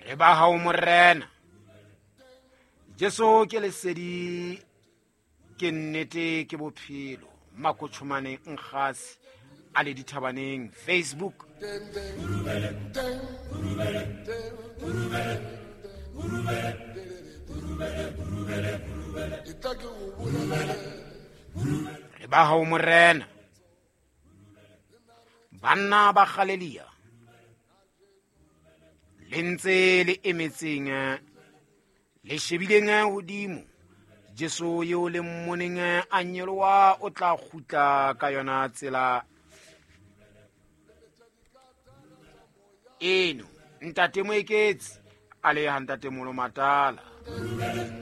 re ba hao morena Jesu ke lesedi ke nnete ke bophelo makotšhomaneng nkgase a le dithabaneng Facebook re ba hao morena banna ba Galilee le ntse le emetseng le shebileng hodimo Jesu yo le mmoneng a nyoloa o tla kgutla ka yona tsela eno ntate Moeketsi a le ha ntate Molo Matala